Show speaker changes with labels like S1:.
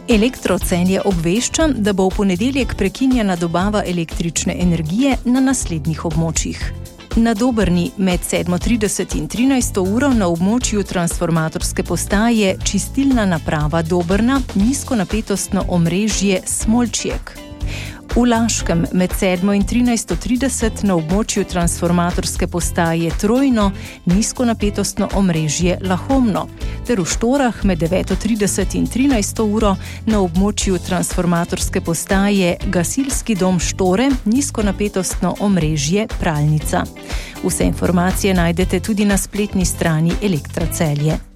S1: Elektrocelje obvešča, da bo v ponedeljek prekinjena dobava električne energije na naslednjih območjih. Na Dobrni med 7:30 in 13. uro na območju transformatorske postaje čistilna naprava Dobrna, nizkonapetostno omrežje Smolčjek. V Laškem med 7 in 13:30 na območju transformatorske postaje Trojno, nizkonapetostno omrežje Lahomno, ter v Štorah med 9:30 in 13. uro na območju transformatorske postaje Gasilski dom Štore, nizkonapetostno omrežje Pralnica. Vse informacije najdete tudi na spletni strani Elektra Celje.